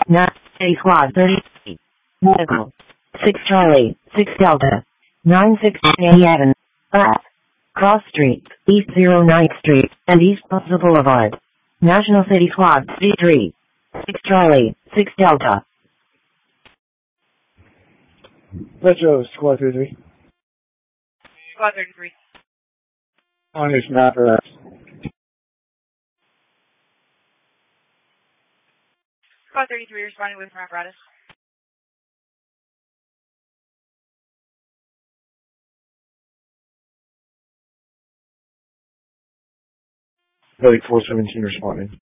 City Squad 30. Medical. 6 Charlie, 6 Delta. 9687. Cross Street, East 09th Street, and East Plaza Boulevard. National City Squad 33. 6 Charlie, 6 Delta. Metro Squad 33. Squad 33. On this map, Squad 33 responding with from apparatus. Belly 417 responding.